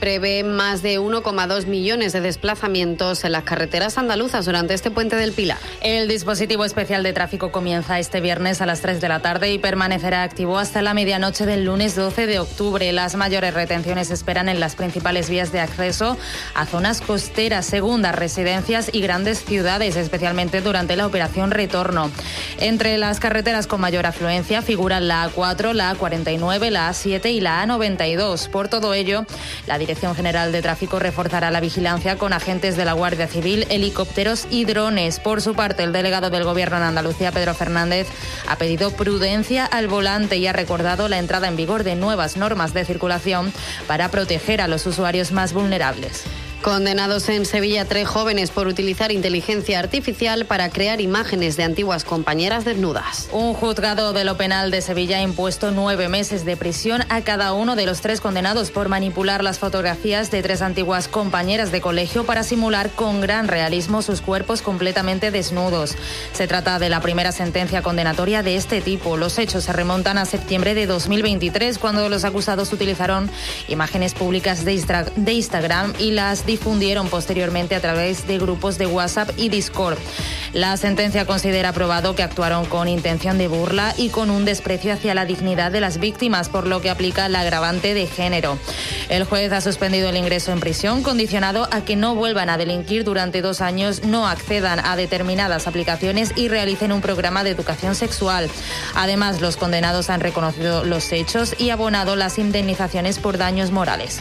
prevé más de 1,2 millones de desplazamientos en las carreteras andaluzas durante este puente del Pilar. El dispositivo especial de tráfico comienza este viernes a las 3 de la tarde y permanecerá activo hasta la medianoche del lunes 12 de octubre. Las mayores retenciones se esperan en las principales vías de acceso a zonas costeras, segundas residencias y grandes ciudades, especialmente durante la operación retorno. Entre las carreteras con mayor afluencia figuran la A4, la A49, la A7 y la A92. Por todo ello, la Dirección General de Tráfico reforzará la vigilancia con agentes de la Guardia Civil, helicópteros y drones. Por su parte, el delegado del Gobierno en Andalucía, Pedro Fernández, ha pedido prudencia al volante y ha recordado la entrada en vigor de nuevas normas de circulación para proteger a los usuarios más vulnerables. Condenados en Sevilla 3 jóvenes por utilizar inteligencia artificial para crear imágenes de antiguas compañeras desnudas. Un juzgado de lo penal de Sevilla ha impuesto 9 meses de prisión a cada uno de los 3 condenados por manipular las fotografías de 3 antiguas compañeras de colegio para simular con gran realismo sus cuerpos completamente desnudos. Se trata de la primera sentencia condenatoria de este tipo. Los hechos se remontan a septiembre de 2023, cuando los acusados utilizaron imágenes públicas de Instagram y las difundieron posteriormente a través de grupos de WhatsApp y Discord. La sentencia considera probado que actuaron con intención de burla y con un desprecio hacia la dignidad de las víctimas, por lo que aplica la agravante de género. El juez ha suspendido el ingreso en prisión, condicionado a que no vuelvan a delinquir durante 2 años, no accedan a determinadas aplicaciones y realicen un programa de educación sexual. Además, los condenados han reconocido los hechos y abonado las indemnizaciones por daños morales.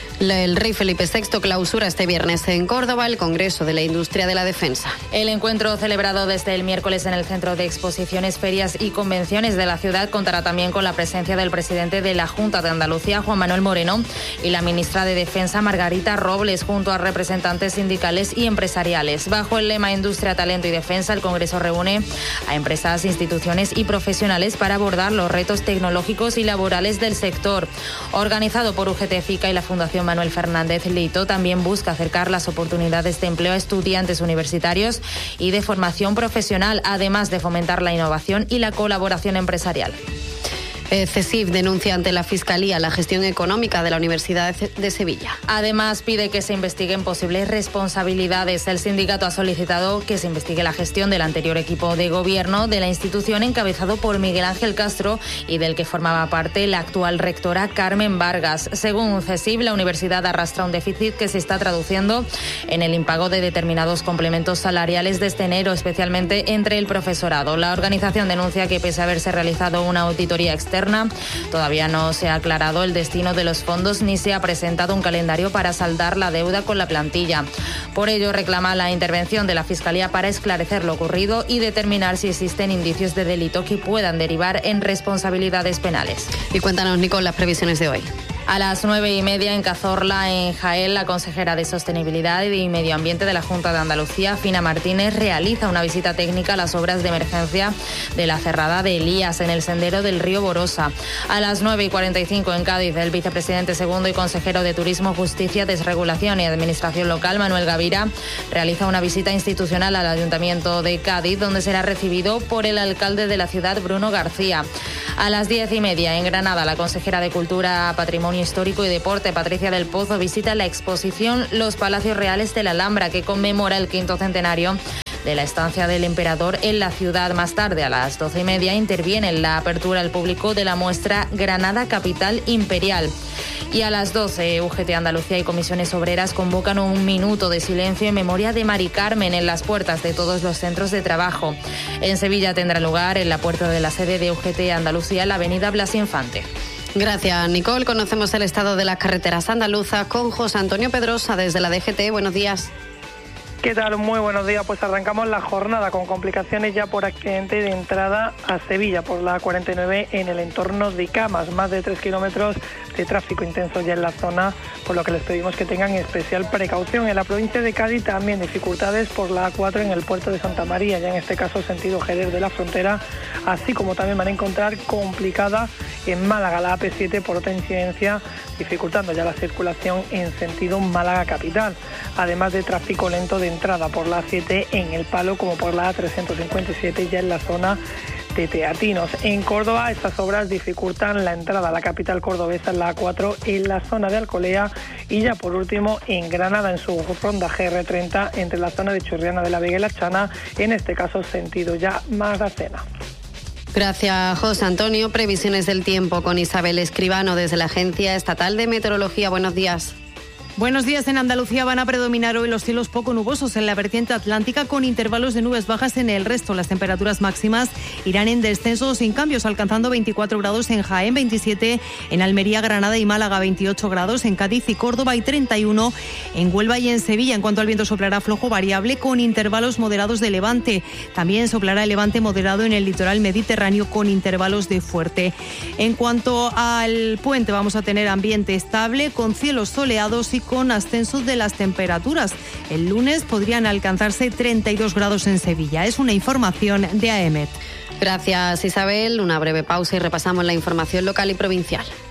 El rey Felipe VI clausura este viernes en Córdoba el Congreso de la Industria de la Defensa. El encuentro, celebrado desde el miércoles en el Centro de Exposiciones, Ferias y Convenciones de la ciudad, contará también con la presencia del presidente de la Junta de Andalucía, Juan Manuel Moreno, y la ministra de Defensa, Margarita Robles, junto a representantes sindicales y empresariales. Bajo el lema Industria, Talento y Defensa, el Congreso reúne a empresas, instituciones y profesionales para abordar los retos tecnológicos y laborales del sector. Organizado por UGT FICA y la Fundación Manuel Fernández Lito, también busca acercar las oportunidades de empleo a estudiantes universitarios y de formación profesional, además de fomentar la innovación y la colaboración empresarial. CESIF denuncia ante la Fiscalía la gestión económica de la Universidad de Sevilla. Además, pide que se investiguen posibles responsabilidades. El sindicato ha solicitado que se investigue la gestión del anterior equipo de gobierno de la institución, encabezado por Miguel Ángel Castro, y del que formaba parte la actual rectora Carmen Vargas. Según CESIF, la universidad arrastra un déficit que se está traduciendo en el impago de determinados complementos salariales desde enero, especialmente entre el profesorado. La organización denuncia que, pese a haberse realizado una auditoría externa, todavía no se ha aclarado el destino de los fondos ni se ha presentado un calendario para saldar la deuda con la plantilla. Por ello, reclama la intervención de la Fiscalía para esclarecer lo ocurrido y determinar si existen indicios de delito que puedan derivar en responsabilidades penales. Y cuéntanos, Nicole, las previsiones de hoy. A las 9:30 en Cazorla, en Jaén, la consejera de Sostenibilidad y Medio Ambiente de la Junta de Andalucía, Fina Martínez, realiza una visita técnica a las obras de emergencia de la cerrada de Elías en el sendero del río Borosa. A las 9:45 en Cádiz, el vicepresidente segundo y consejero de Turismo, Justicia, Desregulación y Administración Local, Manuel Gavira, realiza una visita institucional al Ayuntamiento de Cádiz, donde será recibido por el alcalde de la ciudad, Bruno García. A las 10:30 en Granada, la consejera de Cultura, Patrimonio Histórico y Deporte, Patricia del Pozo, visita la exposición Los Palacios Reales de la Alhambra, que conmemora el 5º centenario de la estancia del emperador en la ciudad. Más tarde, a las 12:30, interviene en la apertura al público de la muestra Granada Capital Imperial. Y a las 12, UGT Andalucía y Comisiones Obreras convocan un minuto de silencio en memoria de Mari Carmen en las puertas de todos los centros de trabajo. En Sevilla tendrá lugar en la puerta de la sede de UGT Andalucía, en la avenida Blas Infante. Gracias, Nicole. Conocemos el estado de las carreteras andaluzas con José Antonio Pedrosa desde la DGT. Buenos días. ¿Qué tal? Muy buenos días. Pues arrancamos la jornada con complicaciones ya por accidente de entrada a Sevilla por la 49 en el entorno de Camas. Más de 3 kilómetros de tráfico intenso ya en la zona, por lo que les pedimos que tengan especial precaución. En la provincia de Cádiz también dificultades por la A4 en el puerto de Santa María, ya en este caso sentido Jerez de la Frontera, así como también van a encontrar complicada en Málaga la AP7 por otra incidencia, dificultando ya la circulación en sentido Málaga capital, además de tráfico lento de entrada por la A7 en El Palo como por la A357 ya en la zona de Teatinos. En Córdoba, estas obras dificultan la entrada a la capital cordobesa en la A4 en la zona de Alcolea y ya por último en Granada en su ronda GR30 entre la zona de Churriana de la Vega y La Chana, en este caso sentido ya Magdalena. Gracias, José Antonio. Previsiones del tiempo con Isabel Escribano desde la Agencia Estatal de Meteorología. Buenos días. Buenos días. En Andalucía van a predominar hoy los cielos poco nubosos en la vertiente atlántica con intervalos de nubes bajas en el resto. Las temperaturas máximas irán en descenso sin cambios, alcanzando 24 grados en Jaén, 27 en Almería, Granada y Málaga, 28 grados en Cádiz y Córdoba y 31 en Huelva y en Sevilla. En cuanto al viento, soplará flojo variable con intervalos moderados de levante. También soplará el levante moderado en el litoral mediterráneo con intervalos de fuerte. En cuanto al puente, vamos a tener ambiente estable con cielos soleados y con ascenso de las temperaturas. El lunes podrían alcanzarse 32 grados en Sevilla. Es una información de AEMET. Gracias, Isabel. Una breve pausa y repasamos la información local y provincial.